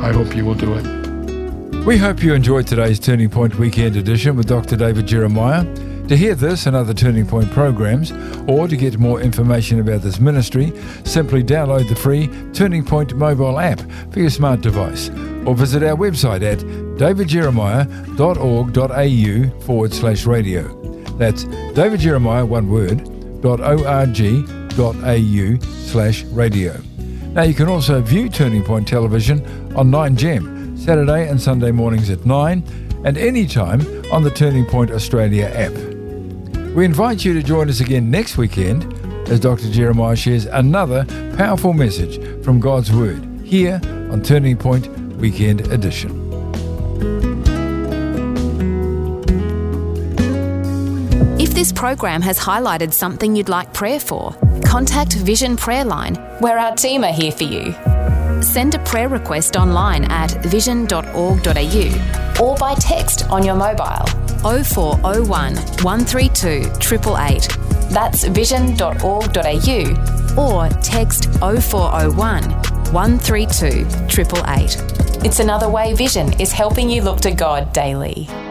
I hope you will do it. We hope you enjoyed today's Turning Point Weekend Edition with Dr. David Jeremiah. To hear this and other Turning Point programs, or to get more information about this ministry, simply download the free Turning Point mobile app for your smart device, or visit our website at davidjeremiah.org.au/radio. That's davidjeremiah, one word, .org.au/radio. Now you can also view Turning Point Television on 9Gem, Saturday and Sunday mornings at 9, and anytime on the Turning Point Australia app. We invite you to join us again next weekend as Dr. Jeremiah shares another powerful message from God's Word here on Turning Point Weekend Edition. If this program has highlighted something you'd like prayer for, contact Vision Prayer Line, where our team are here for you. Send a prayer request online at vision.org.au or by text on your mobile 0401 132 888. That's vision.org.au or text 0401 132 888. It's another way Vision is helping you look to God daily.